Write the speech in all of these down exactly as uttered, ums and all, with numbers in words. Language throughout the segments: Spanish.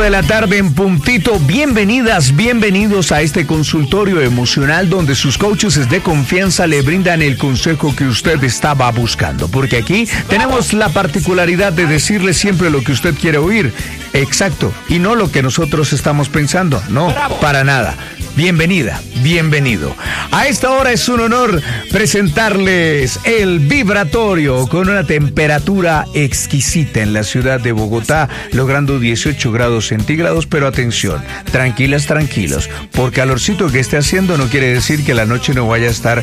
de la tarde en puntito. Bienvenidas, bienvenidos a este consultorio emocional donde sus coaches de confianza le brindan el consejo que usted estaba buscando. Porque aquí tenemos la particularidad de decirle siempre lo que usted quiere oír. Exacto. Y no lo que nosotros estamos pensando. No, para nada. Bienvenida, bienvenido. A esta hora es un honor presentarles el vibratorio con una temperatura exquisita en la ciudad de Bogotá, logrando dieciocho grados centígrados, pero atención, tranquilas, tranquilos, por calorcito que esté haciendo no quiere decir que la noche no vaya a estar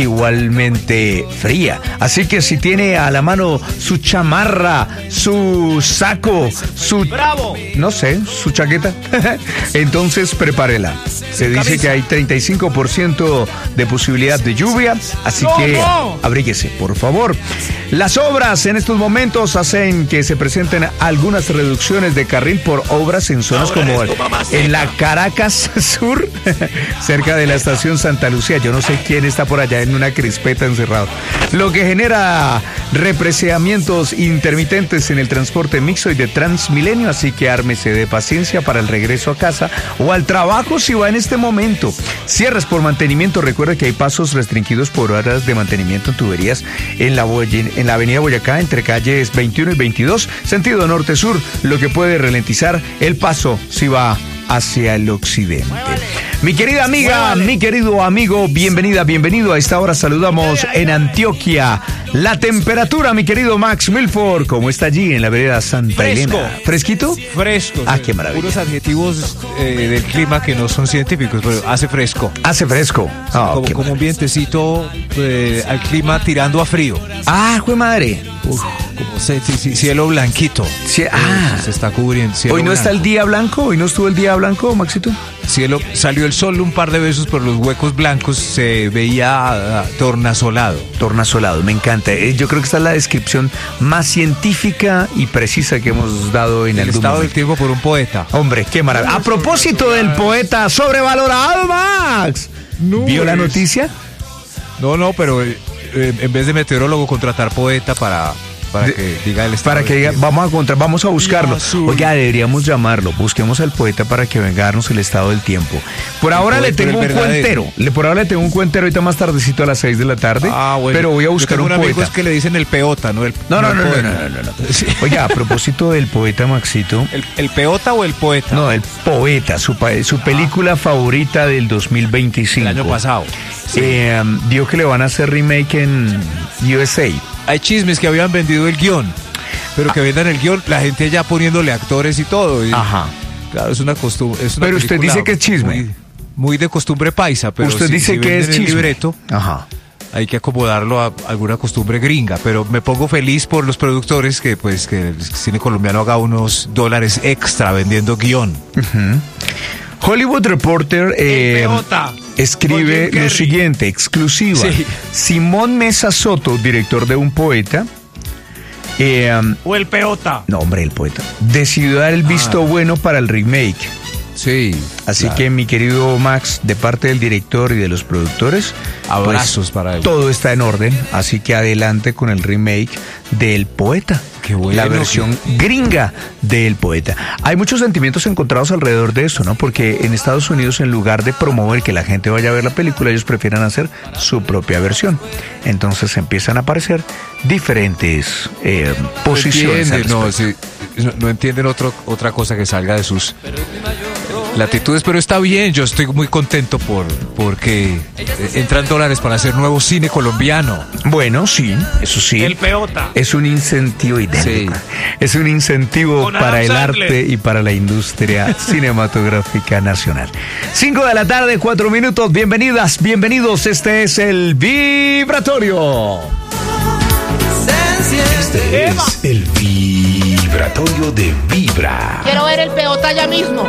igualmente fría. Así que si tiene a la mano su chamarra, su saco, su... ¡Bravo! No sé, su chaqueta, entonces prepárela. Se dice que hay treinta y cinco por ciento de posibilidad de lluvia, así no, que no. abríguese, por favor. Las obras en estos momentos hacen que se presenten algunas reducciones de carril por obras en zonas Ahora como esto, en la Caracas Sur, cerca de la estación Santa Lucía. Yo no sé quién está por allá en una crispeta encerrado. Lo que genera represamientos intermitentes en el transporte mixto y de Transmilenio, así que ármese de paciencia para el regreso a casa o al trabajo si va en este momento. Cierres por mantenimiento. Recuerda que hay pasos restringidos por horas de mantenimiento en tuberías en la, en la avenida Boyacá, entre calles veintiuno y veintidós, sentido norte-sur, lo que puede ralentizar el paso si va hacia el occidente. Muévale. Mi querida amiga, Muévale. mi querido amigo, bienvenida, bienvenido. A esta hora saludamos en Antioquia. La temperatura, mi querido Max Milford, ¿cómo está allí en la vereda Santa Fresco. Elena? ¿Fresquito? Fresco. Ah, qué maravilla. Puros adjetivos eh, del clima que no son científicos, pero hace fresco. Hace fresco. Sí, oh, como, como un vientecito eh, al clima tirando a frío. Ah, jue madre. Uf, como se, sí, sí, cielo blanquito. Sí, ah. Se está cubriendo. ¿Hoy no blanco. está el día blanco? ¿Hoy no estuvo el día blanco, Maxito? Cielo, salió el sol un par de veces por los huecos blancos, se veía uh, tornasolado. Tornasolado, me encanta. Yo creo que esta es la descripción más científica y precisa que hemos dado en el algún estado momento. del tiempo por un poeta. Hombre, qué maravilla. A propósito del poeta sobrevalorado, Max. No ¿Vio es... la noticia? No, no, pero eh, en vez de meteorólogo contratar poeta para... Para que diga el estado Para que diga, tiempo. vamos a encontrar, vamos a buscarlo. Oiga, deberíamos llamarlo. Busquemos al poeta para que venga a darnos el estado del tiempo. Por el ahora poeta, le tengo un cuentero. Le, por ahora le tengo un cuentero ahorita más tardecito a las seis de la tarde. Ah, bueno. Pero voy a buscar un, un poeta. Es que le dicen el peota, ¿no? El, no, no, no, no, el no, no, no, no, no. Sí. Oiga, a propósito del poeta, Maxito. ¿El, el peota o el poeta? No, el poeta, su, su película ah. favorita del dos mil veinticinco. El año pasado. Sí. Eh, dijo que le van a hacer remake en U S A. Hay chismes que habían vendido el guión. Pero que vendan el guión, la gente ya poniéndole actores y todo. Y, Ajá. Claro, es una costumbre. Pero usted dice que es chisme. Muy, muy de costumbre paisa, pero usted si, dice si que es el chisme. libreto, Ajá. Hay que acomodarlo a alguna costumbre gringa. Pero me pongo feliz por los productores que, pues, que el cine colombiano haga unos dólares extra vendiendo guión. Uh-huh. Hollywood Reporter eh, escribe lo siguiente, exclusiva. Sí. Simón Mesa Soto, director de Un Poeta. Eh, um, o el peota. No, hombre, el poeta. Decidió dar el visto ah. bueno para el remake. Sí. Así claro. que, mi querido Max, de parte del director y de los productores, abrazos pues, para él. Todo está en orden. Así que adelante con el remake del Poeta. Qué bueno, la versión qué... gringa del Poeta. Hay muchos sentimientos encontrados alrededor de esto, ¿no? Porque en Estados Unidos, en lugar de promover que la gente vaya a ver la película, ellos prefieren hacer su propia versión. Entonces empiezan a aparecer diferentes eh, posiciones. Entiende, no, sí, no, no entienden otro, otra cosa que salga de sus latitudes, pero está bien. Yo estoy muy contento por porque entran dólares para hacer nuevo cine colombiano. Bueno, sí, eso sí. El peota. Es un incentivo idéntico. Sí. Es un incentivo Con para el arte y para la industria cinematográfica nacional. Cinco de la tarde, cuatro minutos. Bienvenidas, bienvenidos. Este es el Vibratorio. Este es el Vibratorio de Vibra. Quiero ver el peota ya mismo.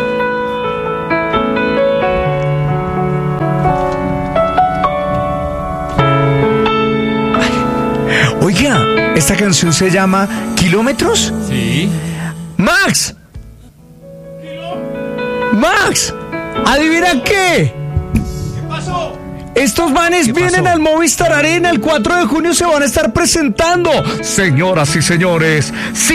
Oiga, esta canción se llama ¿Kilómetros? Sí. ¡Max! ¡Max! ¿Adivina qué? ¿Qué pasó? Estos manes vienen al Movistar Arena el cuatro de junio, se van a estar presentando. Señoras y señores,